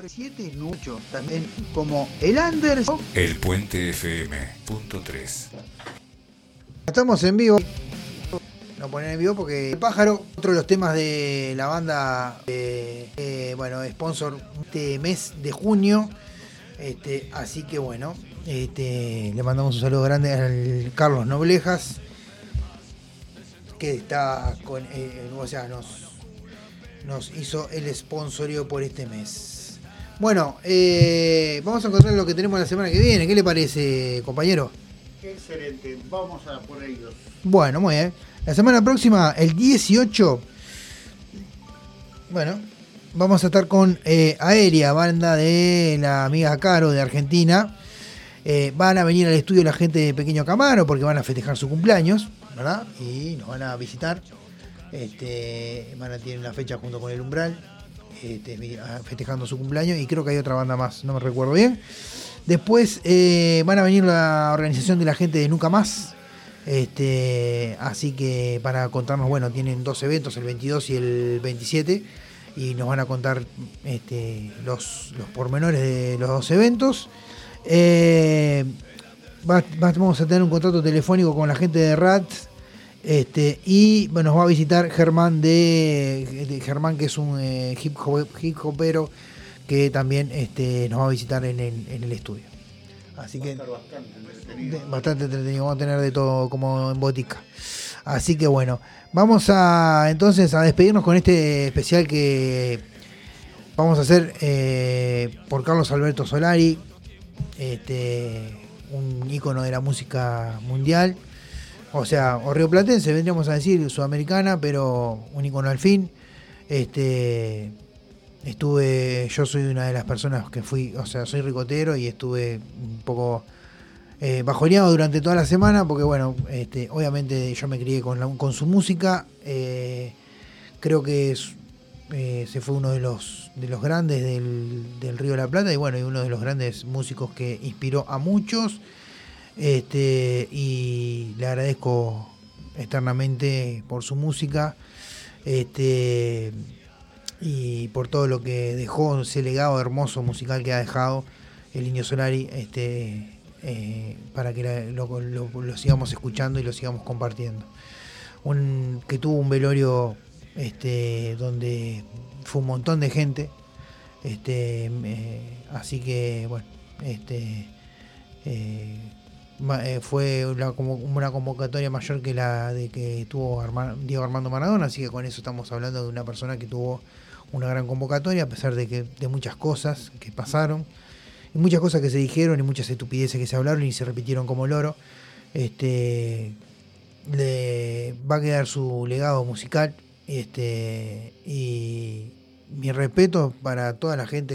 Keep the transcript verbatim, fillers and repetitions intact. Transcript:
siete ocho también como el Anderson. El Puente F M punto tres. Estamos en vivo. No ponen en vivo porque El Pájaro, otro de los temas de la banda, eh, eh, bueno, sponsor este mes de junio. Este, así que bueno, este, le mandamos un saludo grande al Carlos Noblejas, que está con, eh, o sea, nos, nos hizo el sponsorio por este mes. Bueno, eh, vamos a encontrar lo que tenemos la semana que viene. ¿Qué le parece, compañero? Excelente, vamos a por ellos. Bueno, muy bien. La semana próxima, el dieciocho, bueno, vamos a estar con eh, Aérea, banda de la amiga Caro de Argentina. Eh, van a venir al estudio la gente de Pequeño Camaro porque van a festejar su cumpleaños, ¿verdad? Y nos van a visitar. Este, van a tener una fecha junto con El Umbral, este, festejando su cumpleaños. Y creo que hay otra banda más, no me recuerdo bien. Después eh, van a venir la organización de la gente de Nunca Más. Este, así que para contarnos, bueno, tienen dos eventos, el veintidós y el veintisiete, y nos van a contar este, los, los pormenores de los dos eventos. Eh, va, va, vamos a tener un contrato telefónico con la gente de R A T, este, y bueno, nos va a visitar Germán de, de Germán, que es un eh, hip hop, hip hopero que también este, nos va a visitar en el, en el estudio. Así que bastante entretenido. De, bastante entretenido, vamos a tener de todo como en botica. Así que bueno, vamos a entonces a despedirnos con este especial que vamos a hacer eh, por Carlos Alberto Solari, este, un ícono de la música mundial, o sea, o rioplatense, vendríamos a decir, sudamericana, pero un ícono al fin. Este, estuve, yo soy una de las personas que fui, o sea, soy ricotero y estuve un poco eh, bajoneado durante toda la semana porque, bueno, este, obviamente yo me crié con, la, con su música. Eh, creo que es, eh, se fue uno de los de los grandes del, del Río de la Plata y, bueno, y uno de los grandes músicos que inspiró a muchos. Este, y le agradezco eternamente por su música. Este. Y por todo lo que dejó, ese legado hermoso musical que ha dejado el Indio Solari, este, eh, para que la, lo, lo, lo sigamos escuchando y lo sigamos compartiendo. Un, que tuvo un velorio este, donde fue un montón de gente, este, eh, así que bueno, este, eh, fue una, como una convocatoria mayor que la de que tuvo Arma, Diego Armando Maradona, así que con eso estamos hablando de una persona que tuvo una gran convocatoria, a pesar de que de muchas cosas que pasaron, y muchas cosas que se dijeron, y muchas estupideces que se hablaron y se repitieron como loro. Este, le va a quedar su legado musical, este, y mi respeto para toda la gente